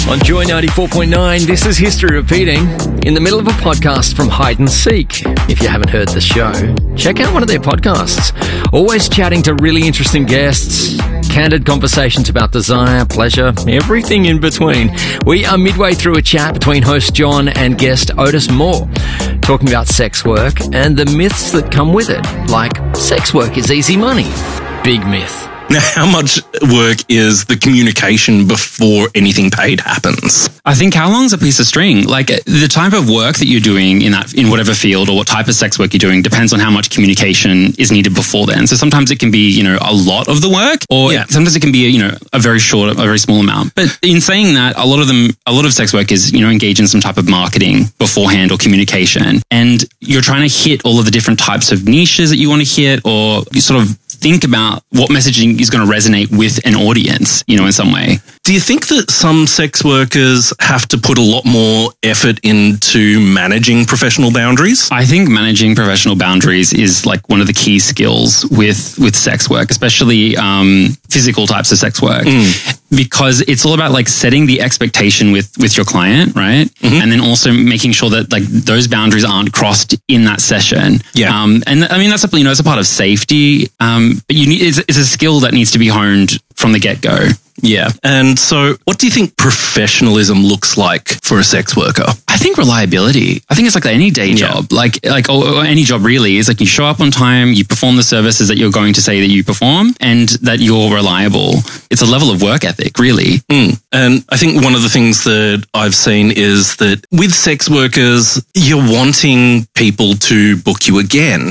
On Joy 94.9, this is History Repeating, in the middle of a podcast from Hide and Seek. If you haven't heard the show, check out one of their podcasts. Always chatting to really interesting guests, candid conversations about desire, pleasure, everything in between. We are midway through a chat between host John and guest Otis Moore, talking about sex work and the myths that come with it, like sex work is easy money. Big myth. Now, how much work is the communication before anything paid happens? I think how long's a piece of string? Like the type of work that you're doing in whatever field or what type of sex work you're doing depends on how much communication is needed before then. So sometimes it can be, a lot of the work, or sometimes it can be, a very small amount. But in saying that, a lot of sex work is, engage in some type of marketing beforehand or communication. And you're trying to hit all of the different types of niches that you want to hit, or you sort of think about what messaging is going to resonate with an audience, in some way. Do you think that some sex workers have to put a lot more effort into managing professional boundaries? I think managing professional boundaries is like one of the key skills with sex work, especially physical types of sex work, because it's all about like setting the expectation with your client, right? Mm-hmm. And then also making sure that like those boundaries aren't crossed in that session. Yeah. And I mean, that's a part of safety. But it's a skill that needs to be honed from the get-go. Yeah. And so what do you think professionalism looks like for a sex worker? I think reliability. I think it's like any day job, or any job really, is like you show up on time, you perform the services that you're going to say that you perform, and that you're reliable. It's a level of work ethic, really. And I think one of the things that I've seen is that with sex workers, you're wanting people to book you again.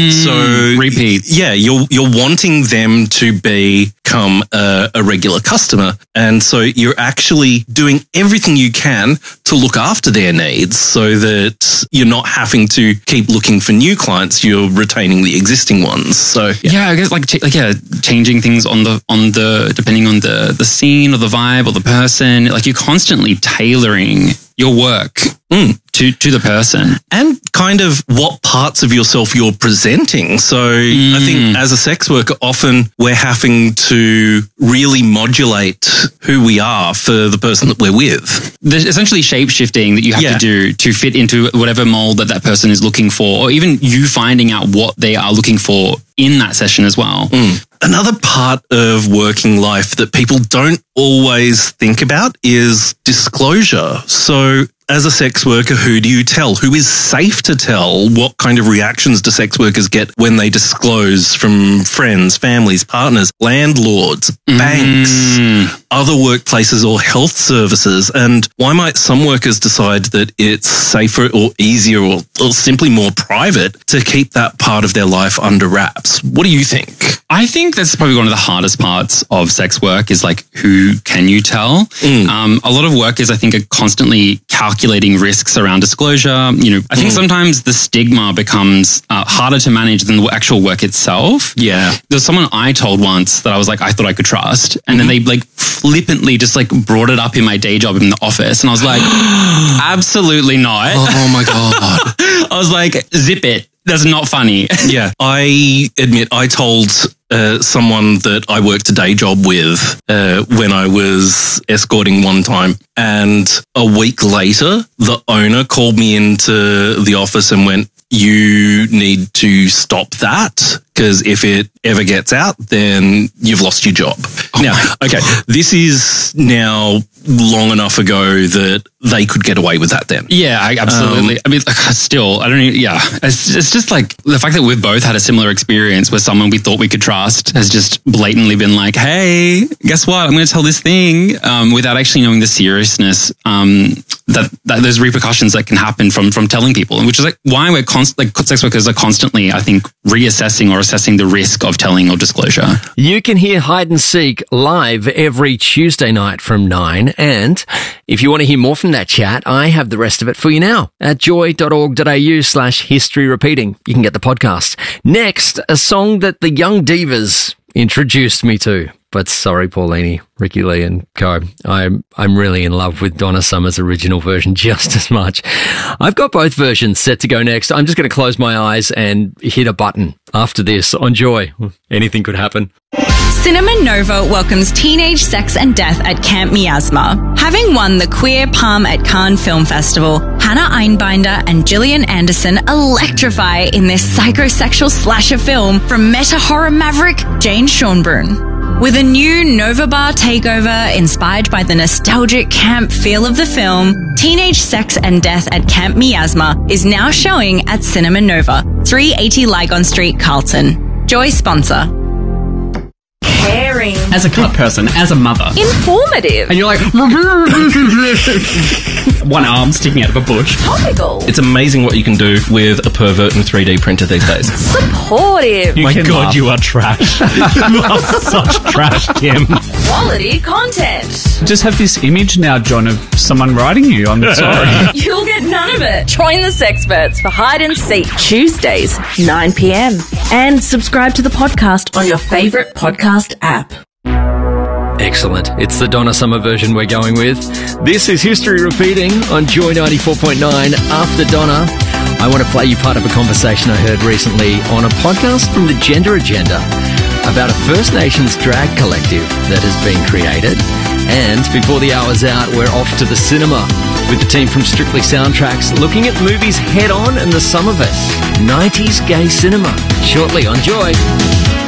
So repeat. Yeah, you're wanting them to become a regular customer. And so you're actually doing everything you can to look after their needs so that you're not having to keep looking for new clients, you're retaining the existing ones. So yeah, I guess changing things on the depending on the scene or the vibe or the person, like you're constantly tailoring your work to the person. And kind of what parts of yourself you're presenting. So I think as a sex worker, often we're having to really modulate who we are for the person that we're with. There's essentially shape-shifting that you have to do to fit into whatever mold that person is looking for, or even you finding out what they are looking for in that session as well. Another part of working life that people don't always think about is disclosure. So as a sex worker, who do you tell? Who is safe to tell? What kind of reactions do sex workers get when they disclose from friends, families, partners, landlords, banks, other workplaces or health services? And why might some workers decide that it's safer or easier or simply more private to keep that part of their life under wraps? What do you think? I think that's probably one of the hardest parts of sex work is like, who can you tell? A lot of workers, I think, are constantly calculating risks around disclosure. I think sometimes the stigma becomes harder to manage than the actual work itself. Yeah. There's someone I told once that I was like, I thought I could trust. And then they like flippantly just like brought it up in my day job in the office. And I was like, absolutely not. Oh my God. I was like, zip it. That's not funny. Yeah. I admit I told someone that I worked a day job with when I was escorting one time. And a week later, the owner called me into the office and went, "You need to stop that, because if it ever gets out, then you've lost your job." This is now long enough ago that they could get away with that then. Yeah, absolutely. I mean, still, I don't even, It's just like the fact that we've both had a similar experience where someone we thought we could trust has just blatantly been like, hey, guess what? I'm going to tell this thing without actually knowing the seriousness that there's repercussions that can happen from telling people, which is like why we're sex workers are constantly, I think, reassessing or assessing the risk of telling or disclosure. You can hear Hide and Seek live every Tuesday night from 9. And if you want to hear more from that chat, I have the rest of it for you now at joy.org.au/history repeating. You can get the podcast. Next, a song that the Young Divas introduced me to. But sorry, Paulini, Ricky Lee and co. I'm really in love with Donna Summer's original version just as much. I've got both versions set to go next. I'm just going to close my eyes and hit a button after this on Joy. Anything could happen. Cinema Nova welcomes teenage sex and death at Camp Miasma. Having won the Queer Palm at Cannes Film Festival, Hannah Einbinder and Gillian Anderson electrify in this psychosexual slasher film from meta-horror maverick Jane Schonbrun. With a new Nova Bar takeover inspired by the nostalgic camp feel of the film, Teenage Sex and Death at Camp Miasma is now showing at Cinema Nova, 380 Lygon Street, Carlton. Joy sponsor. Caring. As a cut person, as a mother. Informative. And you're like, one arm sticking out of a bush. Topical. It's amazing what you can do with a pervert and 3D printer these days. Supportive. My God, you are trash. You are such trash, Kim. Quality content. Just have this image now, John, of someone writing you. I'm sorry. You'll get none of it. Join the Sexperts for Hide and Seek Tuesdays, 9 p.m. And subscribe to the podcast on your favourite podcast app. Excellent. It's the Donna Summer version we're going with. This is History Repeating on Joy 94.9 After Donna. I want to play you part of a conversation I heard recently on a podcast from the Gender Agenda about a First Nations drag collective that has been created. And before the hour's out, we're off to the cinema with the team from Strictly Soundtracks looking at movies head on and the sum of it. 90s gay cinema. Shortly on Joy.